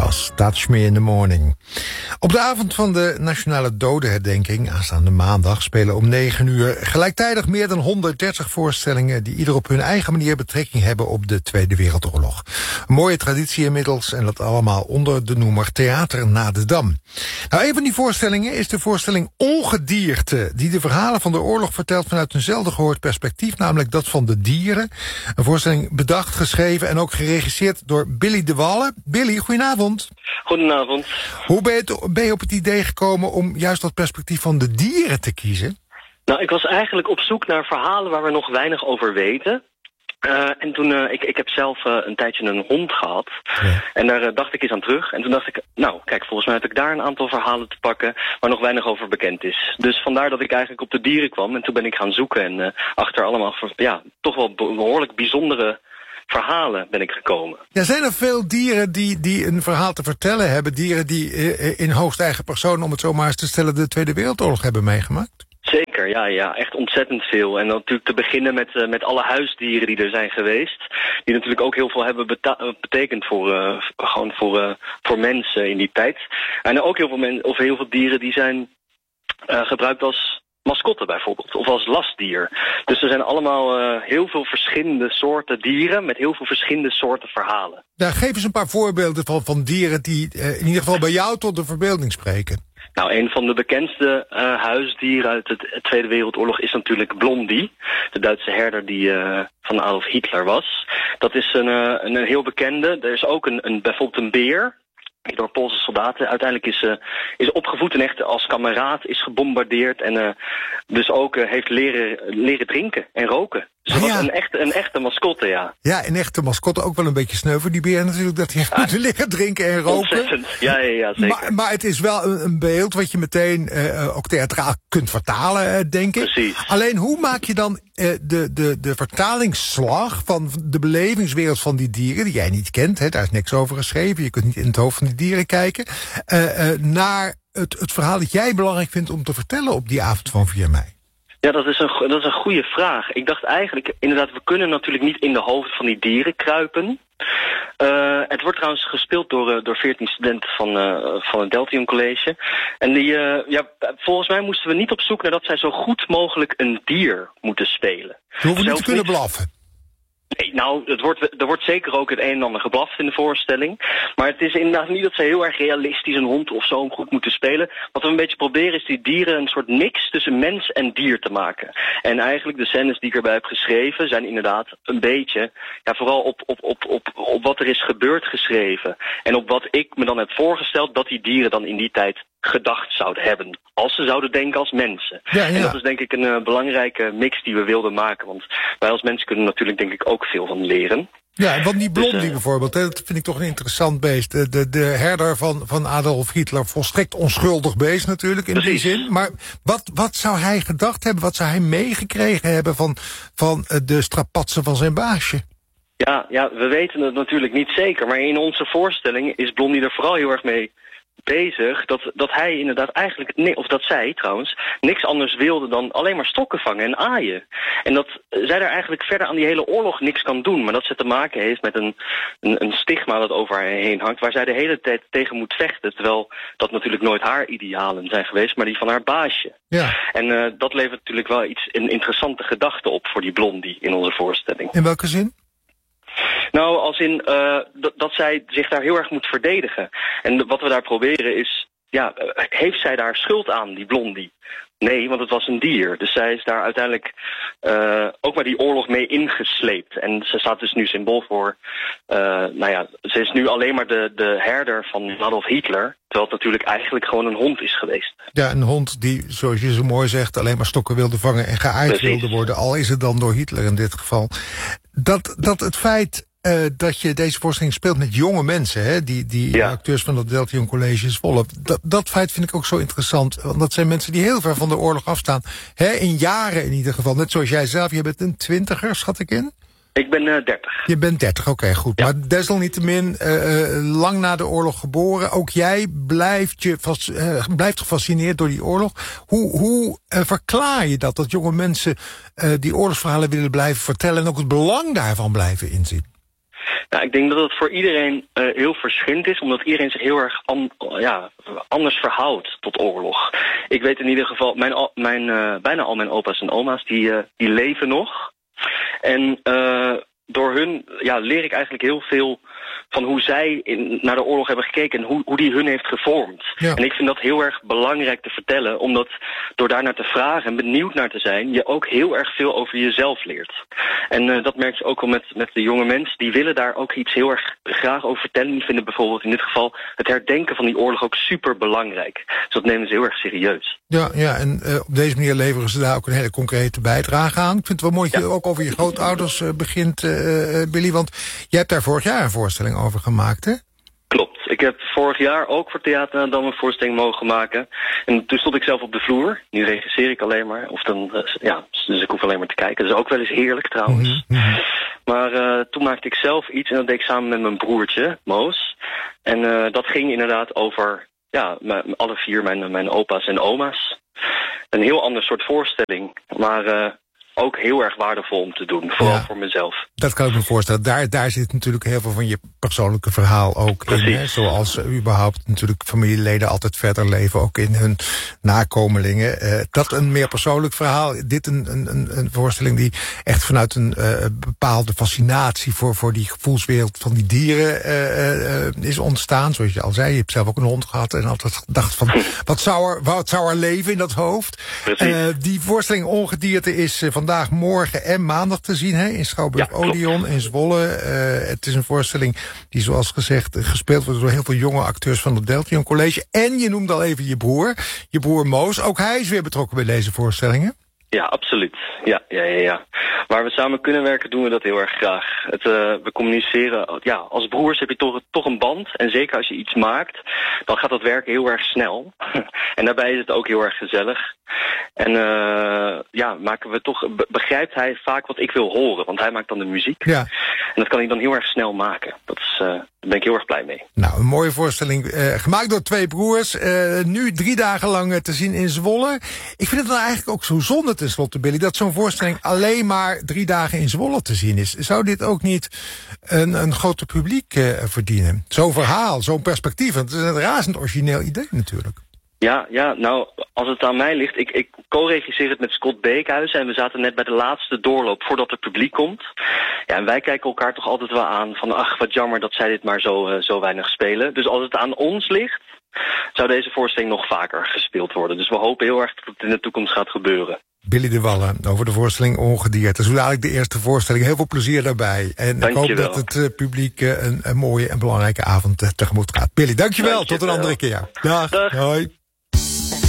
was Touch Me in the Morning. Op de avond van de Nationale Dodenherdenking, aanstaande maandag, spelen om 9 uur gelijktijdig meer dan 130 voorstellingen die ieder op hun eigen manier betrekking hebben op de Tweede Wereldoorlog. Een mooie traditie inmiddels en dat allemaal onder de noemer Theater na de Dam. Nou, een van die voorstellingen is de voorstelling Ongedierte, die de verhalen van de oorlog vertelt vanuit een zelden gehoord perspectief, namelijk dat van de dieren. Een voorstelling bedacht, geschreven en ook geregisseerd door Billy de Wallen. Billy, goedenavond. Goedenavond. Hoe ben je op het idee gekomen om juist dat perspectief van de dieren te kiezen? Nou, ik was eigenlijk op zoek naar verhalen waar we nog weinig over weten. En toen, ik heb zelf een tijdje een hond gehad. Ja. En daar dacht ik eens aan terug. En toen dacht ik, nou, kijk, volgens mij heb ik daar een aantal verhalen te pakken waar nog weinig over bekend is. Dus vandaar dat ik eigenlijk op de dieren kwam. En toen ben ik gaan zoeken. En achter allemaal, ja, toch wel behoorlijk bijzondere verhalen ben ik gekomen. Ja, zijn er veel dieren die een verhaal te vertellen hebben? Dieren die in hoogst eigen persoon, om het zo maar eens te stellen, de Tweede Wereldoorlog hebben meegemaakt? Zeker, ja, echt ontzettend veel. En dan natuurlijk te beginnen met alle huisdieren die er zijn geweest. Die natuurlijk ook heel veel hebben betekend voor mensen in die tijd. En ook heel veel dieren die zijn gebruikt als mascotte bijvoorbeeld, of als lastdier. Dus er zijn allemaal heel veel verschillende soorten dieren met heel veel verschillende soorten verhalen. Ja, geef eens een paar voorbeelden van dieren die in ieder geval bij jou tot de verbeelding spreken. Nou, een van de bekendste huisdieren uit de Tweede Wereldoorlog is natuurlijk Blondie. De Duitse herder die van Adolf Hitler was. Dat is een heel bekende. Er is ook bijvoorbeeld een beer die door Poolse soldaten uiteindelijk is opgevoed en echt als kameraad is gebombardeerd. En dus ook heeft leren drinken en roken. Dus dat was een echte mascotte, ja. Ja, een echte mascotte, ook wel een beetje sneu voor die beer natuurlijk, dat hij heeft moeten liggen drinken en roken. Ontzettend, ja, zeker. Maar het is wel een beeld wat je meteen ook theatraal kunt vertalen, denk ik. Precies. Alleen, hoe maak je dan de vertalingsslag van de belevingswereld van die dieren, die jij niet kent, hè, daar is niks over geschreven, je kunt niet in het hoofd van die dieren kijken, naar het verhaal dat jij belangrijk vindt om te vertellen op die avond van 4 mei? Ja, dat is een goede vraag. Ik dacht eigenlijk, inderdaad, we kunnen natuurlijk niet in de hoofden van die dieren kruipen. Het wordt trouwens gespeeld door 14 studenten van het Deltium College. En volgens mij moesten we niet op zoek naar dat zij zo goed mogelijk een dier moeten spelen. Ze hoeven niet te kunnen blaffen. Nee, nou, er wordt zeker ook het een en ander geblaft in de voorstelling. Maar het is inderdaad niet dat ze heel erg realistisch een hond of zo goed moeten spelen. Wat we een beetje proberen is die dieren een soort mix tussen mens en dier te maken. En eigenlijk de scènes die ik erbij heb geschreven zijn inderdaad een beetje, ja, vooral op wat er is gebeurd geschreven. En op wat ik me dan heb voorgesteld dat die dieren dan in die tijd gedacht zouden hebben. Als ze zouden denken als mensen. Ja. En dat is denk ik een belangrijke mix die we wilden maken. Want wij als mensen kunnen natuurlijk denk ik ook veel van leren. Ja, want die Blondie bijvoorbeeld, dat vind ik toch een interessant beest. De herder van Adolf Hitler, volstrekt onschuldig beest natuurlijk in die zin. Maar wat zou hij gedacht hebben, wat zou hij meegekregen hebben van de strapatsen van zijn baasje? Ja, we weten het natuurlijk niet zeker. Maar in onze voorstelling is Blondie er vooral heel erg mee bezig dat hij inderdaad eigenlijk, of dat zij trouwens, niks anders wilde dan alleen maar stokken vangen en aaien. En dat zij er eigenlijk verder aan die hele oorlog niks kan doen, maar dat ze te maken heeft met een stigma dat over haar heen hangt, waar zij de hele tijd tegen moet vechten, terwijl dat natuurlijk nooit haar idealen zijn geweest, maar die van haar baasje. Ja. En dat levert natuurlijk wel een interessante gedachte op voor die Blondie in onze voorstelling. In welke zin? Nou, als in dat zij zich daar heel erg moet verdedigen. En wat we daar proberen is, ja, heeft zij daar schuld aan, die Blondie? Nee, want het was een dier. Dus zij is daar uiteindelijk ook maar die oorlog mee ingesleept. En ze staat dus nu symbool voor, ze is nu alleen maar de herder van Adolf Hitler. Terwijl het natuurlijk eigenlijk gewoon een hond is geweest. Ja, een hond die, zoals je zo mooi zegt, alleen maar stokken wilde vangen en geaaid wilde worden. Al is het dan door Hitler in dit geval. Dat het feit dat je deze voorstelling speelt met jonge mensen, hè, die acteurs van het Deltium College is volop. Dat feit vind ik ook zo interessant. Want dat zijn mensen die heel ver van de oorlog afstaan. Hè, in jaren in ieder geval. Net zoals jij zelf. Je bent een 20er, schat ik in? Ik ben 30. Je bent 30, oké, goed. Ja. Maar desalniettemin lang na de oorlog geboren. Ook jij blijft gefascineerd door die oorlog. Hoe verklaar je dat jonge mensen die oorlogsverhalen willen blijven vertellen en ook het belang daarvan blijven inzien? Nou, ik denk dat het voor iedereen heel verschillend is, omdat iedereen zich heel erg anders verhoudt tot oorlog. Ik weet in ieder geval, bijna al mijn opa's en oma's, die leven nog. En door hun leer ik eigenlijk heel veel van hoe zij naar de oorlog hebben gekeken en hoe die hun heeft gevormd. Ja. En ik vind dat heel erg belangrijk te vertellen, omdat door daar naar te vragen en benieuwd naar te zijn, je ook heel erg veel over jezelf leert. En dat merk je ook al met de jonge mensen, die willen daar ook iets heel erg graag over vertellen. Die vinden bijvoorbeeld in dit geval het herdenken van die oorlog ook super belangrijk. Dus dat nemen ze heel erg serieus. Ja, en op deze manier leveren ze daar ook een hele concrete bijdrage aan. Ik vind het wel mooi dat je ook over je grootouders begint, Billy, want jij hebt daar vorig jaar een voorstelling over gemaakt, hè? Klopt. Ik heb vorig jaar ook voor Theater Nadam een voorstelling mogen maken. En toen stond ik zelf op de vloer. Nu regisseer ik alleen maar. Dus ik hoef alleen maar te kijken. Dat is ook wel eens heerlijk trouwens. Mm-hmm. Maar toen maakte ik zelf iets en dat deed ik samen met mijn broertje, Moos. En dat ging inderdaad over alle vier mijn opa's en oma's. Een heel ander soort voorstelling. Maar ook heel erg waardevol om te doen. Vooral voor mezelf. Dat kan ik me voorstellen. Daar zit natuurlijk heel veel van je persoonlijke verhaal ook in. Hè? Zoals überhaupt natuurlijk familieleden altijd verder leven. Ook in hun nakomelingen. Dat een meer persoonlijk verhaal. Dit een voorstelling die echt vanuit een bepaalde fascinatie voor die gevoelswereld van die dieren is ontstaan. Zoals je al zei, je hebt zelf ook een hond gehad en altijd gedacht van wat zou er leven in dat hoofd. Die voorstelling Ongedierte is vandaag, morgen en maandag te zien, hè, in Schouwburg Odeon in Zwolle. Het is een voorstelling die, zoals gezegd, gespeeld wordt door heel veel jonge acteurs van het Deltion College. En je noemde al even je broer Moos. Ook hij is weer betrokken bij deze voorstellingen. Ja, absoluut. Ja. Waar we samen kunnen werken, doen we dat heel erg graag. We communiceren. Ja, als broers heb je toch een band. En zeker als je iets maakt, dan gaat dat werken heel erg snel. En daarbij is het ook heel erg gezellig. En begrijpt hij vaak wat ik wil horen. Want hij maakt dan de muziek. Ja. En dat kan hij dan heel erg snel maken. Daar ben ik heel erg blij mee. Nou, een mooie voorstelling. Gemaakt door twee broers. Nu 3 dagen lang te zien in Zwolle. Ik vind het dan eigenlijk ook zo zonde tenslotte, Billy, dat zo'n voorstelling alleen maar 3 dagen in Zwolle te zien is. Zou dit ook niet een groter publiek verdienen? Zo'n verhaal, zo'n perspectief. Het is een razend origineel idee natuurlijk. Ja, nou, als het aan mij ligt, ik co-regisseer het met Scott Beekhuizen en we zaten net bij de laatste doorloop voordat het publiek komt. Ja, en wij kijken elkaar toch altijd wel aan van, wat jammer dat zij dit maar zo weinig spelen. Dus als het aan ons ligt, zou deze voorstelling nog vaker gespeeld worden. Dus we hopen heel erg dat het in de toekomst gaat gebeuren. Billy de Wallen over de voorstelling Ongedierte. Zo dadelijk de eerste voorstelling. Heel veel plezier daarbij. En ik hoop dat het publiek een mooie en belangrijke avond tegemoet gaat. Billy, dankjewel. Tot een andere keer. Dag. Hoi.